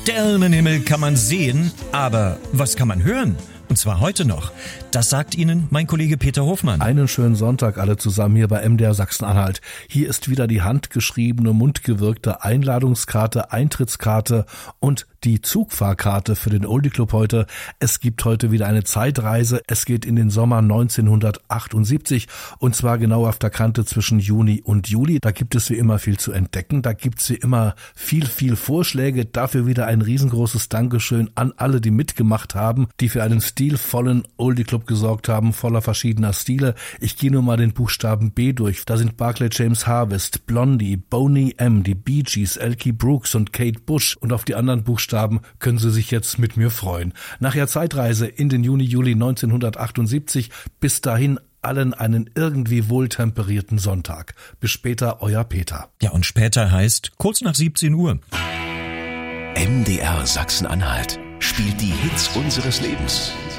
Sternenhimmel kann man sehen, aber was kann man hören? Und zwar heute noch. Das sagt Ihnen mein Kollege Peter Hofmann. Einen schönen Sonntag alle zusammen hier bei MDR Sachsen-Anhalt. Hier ist wieder die handgeschriebene, mundgewirkte Einladungskarte, Eintrittskarte und die Zugfahrkarte für den Oldie Club heute. Es gibt heute wieder eine Zeitreise. Es geht in den Sommer 1978 und zwar genau auf der Kante zwischen Juni und Juli. Da gibt es wie immer viel zu entdecken. Da gibt es wie immer viel Vorschläge. Dafür wieder ein riesengroßes Dankeschön an alle, die mitgemacht haben, die für einen stilvollen Oldie Club gesorgt haben, voller verschiedener Stile. Ich gehe nur mal den Buchstaben B durch. Da sind Barclay James Harvest, Blondie, Boney M., die Bee Gees, Elkie Brooks und Kate Bush. Und auf die anderen Buchstaben können Sie sich jetzt mit mir freuen. Nachher Zeitreise in den Juni 1978. Bis dahin allen einen irgendwie wohltemperierten Sonntag. Bis später, euer Peter. Ja, und später heißt kurz nach 17 Uhr. MDR Sachsen-Anhalt spielt die Hits unseres Lebens.